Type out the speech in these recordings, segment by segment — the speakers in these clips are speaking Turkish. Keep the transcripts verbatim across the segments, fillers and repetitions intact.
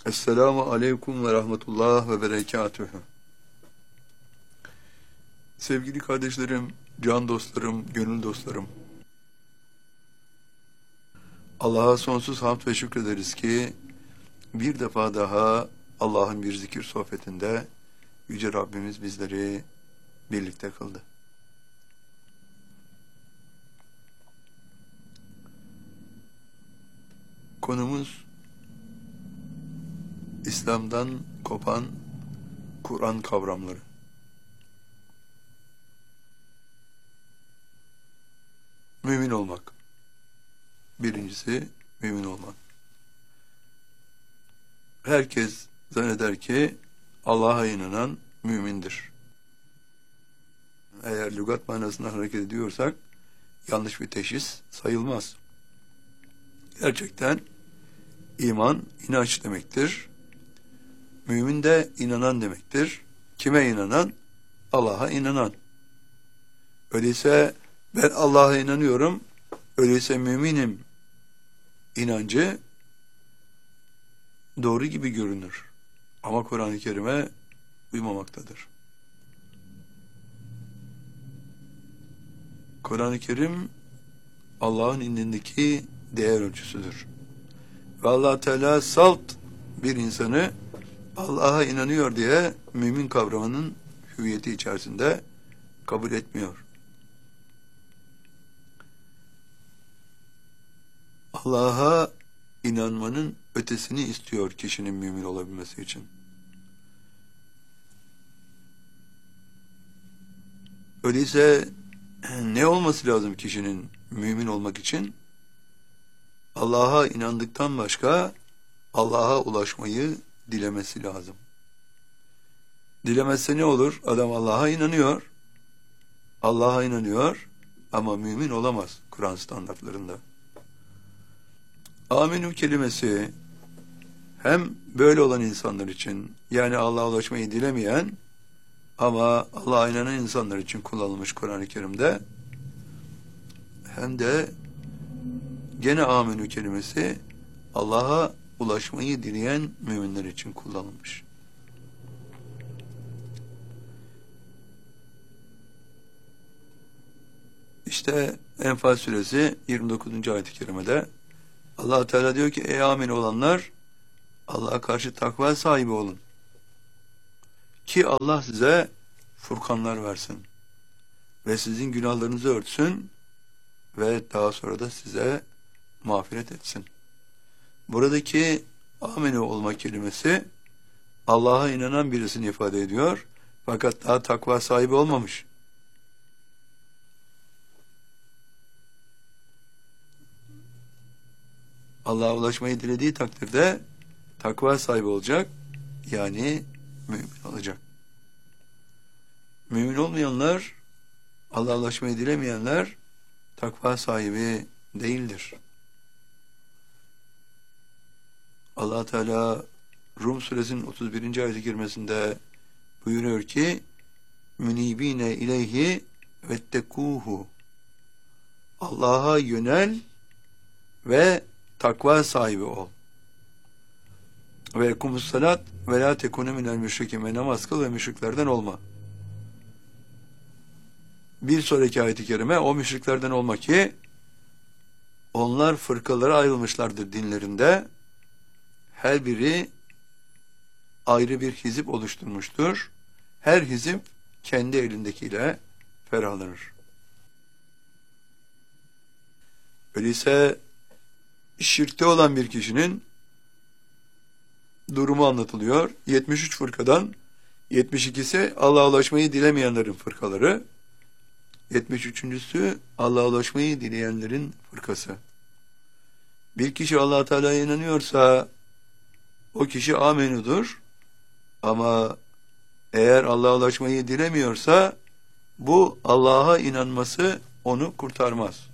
Esselamu aleyküm ve rahmetullah ve berekatühü. Sevgili kardeşlerim, can dostlarım, gönül dostlarım. Allah'a sonsuz hamd ve şükrederiz ki bir defa daha Allah'ın bir zikir sohbetinde Yüce Rabbimiz bizleri birlikte kıldı. Konumuz İslam'dan kopan Kur'an kavramları. Mümin olmak. Birincisi mümin olmak. Herkes zanneder ki Allah'a inanan mümindir. Eğer lügat manasından hareket ediyorsak yanlış bir teşhis sayılmaz. Gerçekten iman, inanç demektir. Mümin de inanan demektir. Kime inanan? Allah'a inanan. Öyleyse ben Allah'a inanıyorum, öyleyse müminim inancı doğru gibi görünür. Ama Kur'an-ı Kerim'e uymamaktadır. Kur'an-ı Kerim Allah'ın indindeki değer ölçüsüdür. Ve Allah Teala salt bir insanı Allah'a inanıyor diye mümin kavramının hüviyeti içerisinde kabul etmiyor. Allah'a inanmanın ötesini istiyor kişinin mümin olabilmesi için. Öyleyse ne olması lazım kişinin mümin olmak için? Allah'a inandıktan başka Allah'a ulaşmayı dilemesi lazım. Dilemezse ne olur? Adam Allah'a inanıyor. Allah'a inanıyor ama mümin olamaz Kur'an standartlarında. Amenü kelimesi hem böyle olan insanlar için, yani Allah'a ulaşmayı dilemeyen ama Allah'a inanan insanlar için kullanılmış Kur'an-ı Kerim'de, hem de gene amenü kelimesi Allah'a ulaşmayı dileyen müminler için kullanılmış. İşte Enfal suresi yirmi dokuzuncu ayet-i kerimede Allah Teala diyor ki ey amin olanlar Allah'a karşı takva sahibi olun. Ki Allah size furkanlar versin ve sizin günahlarınızı örtsün ve daha sonra da size mağfiret etsin. Buradaki amine olma kelimesi Allah'a inanan birisini ifade ediyor. Fakat daha takva sahibi olmamış. Allah'a ulaşmayı dilediği takdirde takva sahibi olacak. Yani mümin olacak. Mümin olmayanlar, Allah'a ulaşmayı dilemeyenler takva sahibi değildir. Allah Teala Rum suresinin otuz birinci ayet-i kerimesinde buyuruyor ki münibine ileyhi vettekuhu, Allah'a yönel ve takva sahibi ol. Ve ekumus salat ve la tekunu minel müşrikin, ve namaz kıl ve müşriklerden olma. Bir sonraki ayet-i kerime o müşriklerden olma ki onlar fırkalara ayrılmışlardır dinlerinde. Her biri ayrı bir hizip oluşturmuştur. Her hizip kendi elindekiyle ferahlanır. Öyleyse şirkte olan bir kişinin durumu anlatılıyor. yetmiş üç fırkadan yetmiş ikisi Allah'a ulaşmayı dilemeyenlerin fırkaları. yetmiş üçüncüsü Allah'a ulaşmayı dileyenlerin fırkası. Bir kişi Allah Teala'ya inanıyorsa o kişi amenudur. Ama eğer Allah'a ulaşmayı dilemiyorsa bu Allah'a inanması onu kurtarmaz.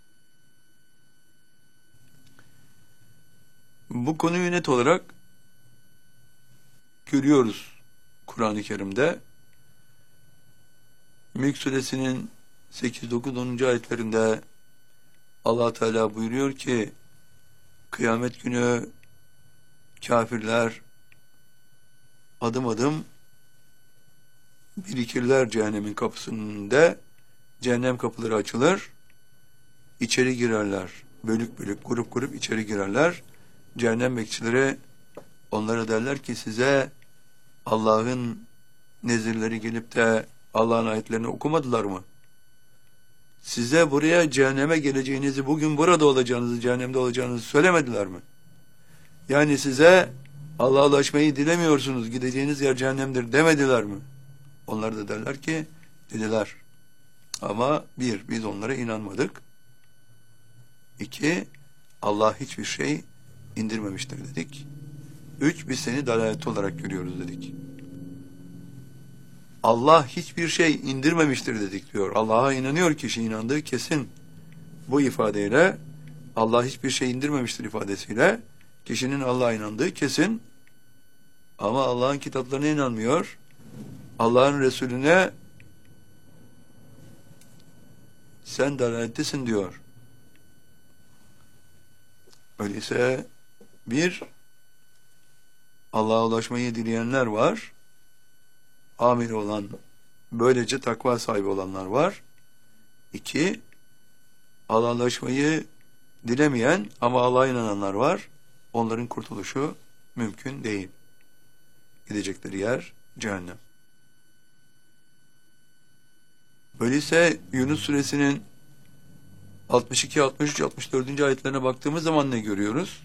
Bu konuyu net olarak görüyoruz Kur'an-ı Kerim'de. Mülk suresinin sekiz, dokuz, onuncu ayetlerinde Allah Teala buyuruyor ki kıyamet günü kafirler adım adım birikirler cehennemin kapısında. Cehennem kapıları açılır. İçeri girerler. Bölük bölük, grup grup içeri girerler. Cehennem bekçileri onlara derler ki size Allah'ın nezirleri gelip de Allah'ın ayetlerini okumadılar mı? Size buraya cehenneme geleceğinizi, bugün burada olacağınızı, cehennemde olacağınızı söylemediler mi? Yani size Allah'a ulaşmayı dilemiyorsunuz, gideceğiniz yer cehennemdir demediler mi? Onlar da derler ki, dediler. Ama bir, biz onlara inanmadık. İki, Allah hiçbir şey indirmemiştir dedik. Üç, biz seni dalalet olarak görüyoruz dedik. Allah hiçbir şey indirmemiştir dedik diyor. Allah'a inanıyor kişi, inandığı kesin. Bu ifadeyle Allah hiçbir şey indirmemiştir ifadesiyle kişinin Allah'a inandığı kesin. Ama Allah'ın kitaplarına inanmıyor. Allah'ın Resulüne sen dalalettesin diyor. Öyleyse bir, Allah'a ulaşmayı dileyenler var. Amil olan, böylece takva sahibi olanlar var. İki, Allah'a ulaşmayı dilemeyen ama Allah'a inananlar var. Onların kurtuluşu mümkün değil. Gidecekleri yer cehennem. Öyleyse Yunus suresinin altmış iki, altmış üç, altmış dört. ayetlerine baktığımız zaman ne görüyoruz?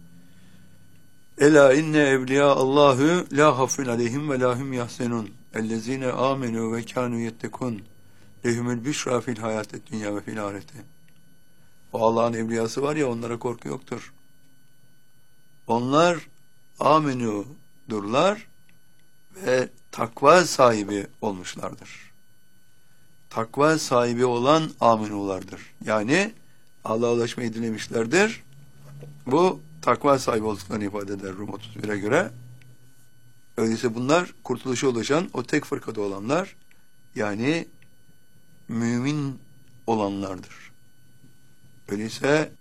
Ela inne evliya Allahu la hafun aleyhim ve lahum yahsenun. Ellezine amenu ve kanu yettekun. Lehumul büşra fil hayatet dünya ve fil ahirete. O Allah'ın evliyası var ya, onlara korku yoktur. Onlar amenudurlar ve takva sahibi olmuşlardır. Takva sahibi olan aminulardır. Yani Allah'a ulaşmayı dilemişlerdir. Bu takva sahibi olduklarını ifade eder Rum otuz bire göre. Öyleyse bunlar kurtuluşa ulaşan o tek fırkada olanlar, yani mümin olanlardır. Öyleyse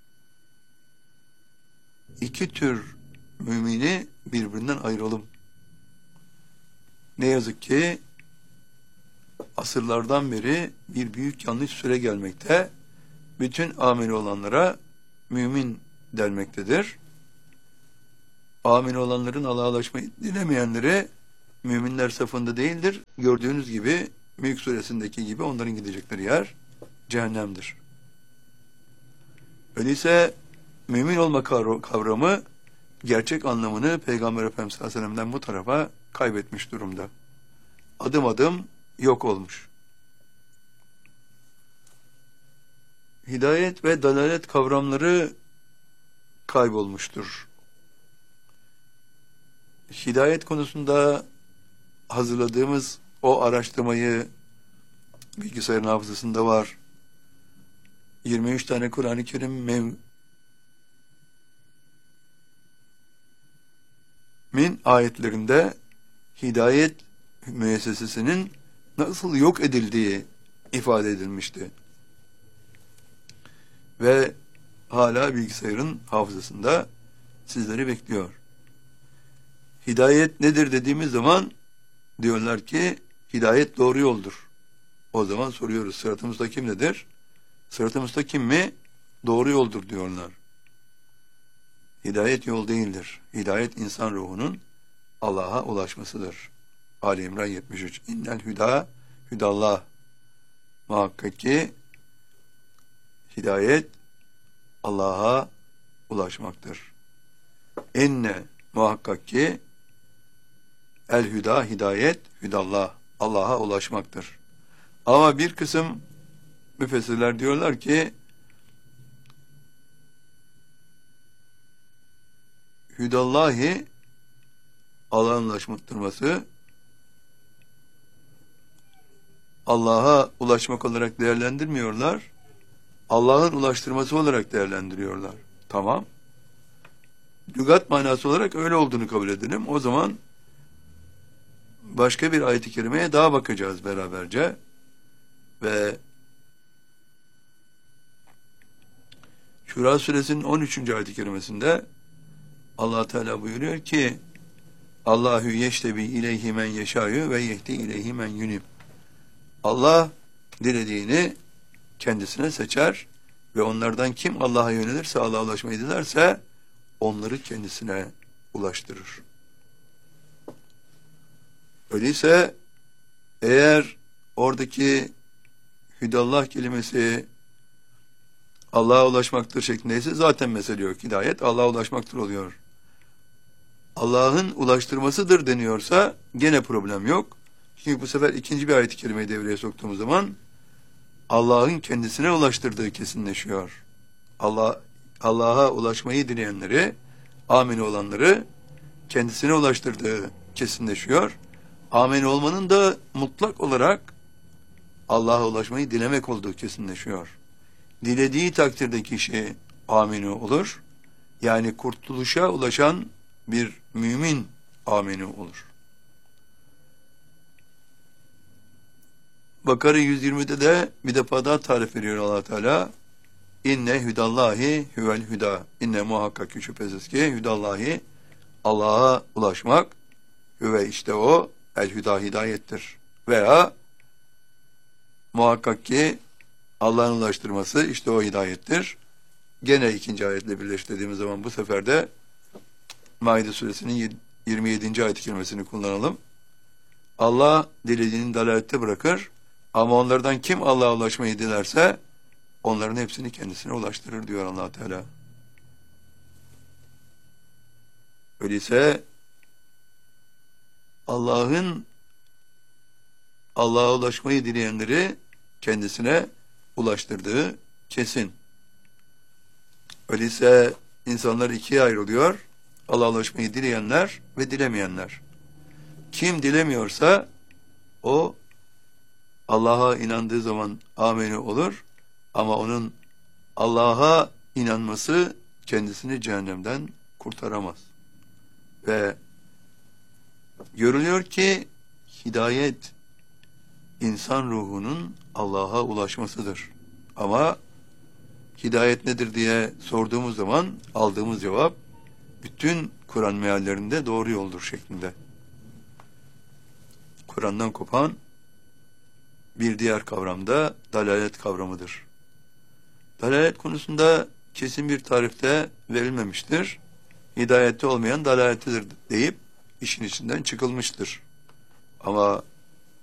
iki tür mümini birbirinden ayıralım. Ne yazık ki asırlardan beri bir büyük yanlış süre gelmekte. Bütün amel olanlara mümin denmektedir. Amel olanların Allah'a ulaşmayı dilemeyenleri müminler safında değildir. Gördüğünüz gibi Mülk suresindeki gibi onların gidecekleri yer cehennemdir. Öyleyse mümin olma kavramı gerçek anlamını Peygamber Efendimiz sallallahu aleyhi ve sellem'den bu tarafa kaybetmiş durumda. Adım adım yok olmuş. Hidayet ve dalalet kavramları kaybolmuştur. Hidayet konusunda hazırladığımız o araştırmayı bilgisayarın hafızasında var. yirmi üç tane Kur'an-ı Kerim mev min ayetlerinde hidayet müessesesinin nasıl yok edildiği ifade edilmişti. Ve hala bilgisayarın hafızasında sizleri bekliyor. Hidayet nedir dediğimiz zaman diyorlar ki hidayet doğru yoldur. O zaman soruyoruz, sırat-ı müstakim nedir? Sırat-ı müstakim mi? Doğru yoldur diyorlar. Hidayet yol değildir. Hidayet insan ruhunun Allah'a ulaşmasıdır. Ali İmran yetmiş üç. İnnel hüda hüdallah. Muhakkak ki hidayet Allah'a ulaşmaktır. Enne muhakkak ki el hüda hidayet hüdallah. Allah'a ulaşmaktır. Ama bir kısım müfessirler diyorlar ki hüdallahi Allah'ın ulaştırması Allah'a ulaşmak olarak değerlendirmiyorlar. Allah'ın ulaştırması olarak değerlendiriyorlar. Tamam. Lügat manası olarak öyle olduğunu kabul edelim. O zaman başka bir ayet-i kerimeye daha bakacağız beraberce. Ve Şura suresinin on üçüncü ayet-i kerimesinde Allah Teala buyuruyor ki Allahu yeştebi ileyhi men yeşâ'yu ve yehdi ileyhi men yunib. Allah dilediğini kendisine seçer ve onlardan kim Allah'a yönelirse, Allah'a ulaşmayı dilerse onları kendisine ulaştırır. Öyleyse eğer oradaki hüdallah kelimesi Allah'a ulaşmaktır şeklindeyse zaten mesele yok. Hidayet Allah'a ulaşmaktır oluyor. Allah'ın ulaştırmasıdır deniyorsa gene problem yok. Çünkü bu sefer ikinci bir ayet-i kerimeyi devreye soktuğumuz zaman Allah'ın kendisine ulaştırdığı kesinleşiyor. Allah Allah'a ulaşmayı dileyenleri, amin olanları kendisine ulaştırdığı kesinleşiyor. Amin olmanın da mutlak olarak Allah'a ulaşmayı dilemek olduğu kesinleşiyor. Dilediği takdirde kişi amini olur. Yani kurtuluşa ulaşan bir mümin amini olur. Bakara yüz yirmide de bir defa daha tarif veriyor Allah Teala. İnne hüdallahi huvel hüda. İnne muhakkak ki şüphesiz ki hüdallahi Allah'a ulaşmak ve işte o el hüda hidayettir. Veya muhakkak ki Allah'ın ulaştırması işte o hidayettir. Gene ikinci ayetle birleştirdiğimiz zaman bu sefer de Maide suresinin yirmi yedinci ayet-i kerimesini kullanalım. Allah dilediğini dalalette bırakır ama onlardan kim Allah'a ulaşmayı dilerse onların hepsini kendisine ulaştırır diyor Allah Teala. Öyleyse Allah'ın Allah'a ulaşmayı dileyenleri kendisine ulaştırdığı kesin. Öyleyse insanlar ikiye ayrılıyor. Allah'a ulaşmayı dileyenler ve dilemeyenler. Kim dilemiyorsa o Allah'a inandığı zaman ameni olur ama onun Allah'a inanması kendisini cehennemden kurtaramaz. Ve görülüyor ki hidayet insan ruhunun Allah'a ulaşmasıdır. Ama hidayet nedir diye sorduğumuz zaman aldığımız cevap bütün Kur'an meallerinde doğru yoldur şeklinde. Kur'an'dan kopan bir diğer kavram da dalalet kavramıdır. Dalalet konusunda kesin bir tarifte verilmemiştir. Hidayette olmayan dalalettedir deyip işin içinden çıkılmıştır. Ama